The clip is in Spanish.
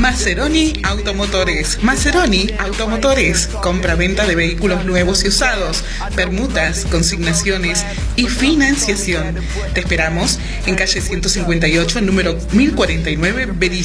Maceroni Automotores. Maceroni Automotores. Compra-venta de vehículos nuevos y usados, permutas, consignaciones y financiación. Te esperamos en calle 158, número 1049, Berizo.